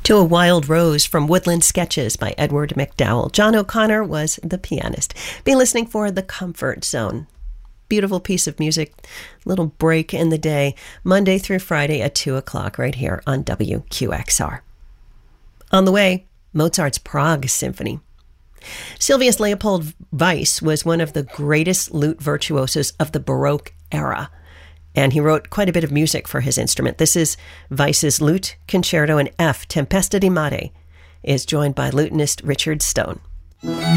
To A Wild Rose from Woodland Sketches by Edward McDowell. John O'Connor was the pianist. Be listening for The Comfort Zone. Beautiful piece of music, little break in the day, Monday through Friday at 2 o'clock right here on WQXR. On the way, Mozart's Prague Symphony. Sylvius Leopold Weiss was one of the greatest lute virtuosos of the Baroque era, and he wrote quite a bit of music for his instrument. This is Weiss's Lute Concerto in F, Tempesta di Mare, is joined by lutenist Richard Stone.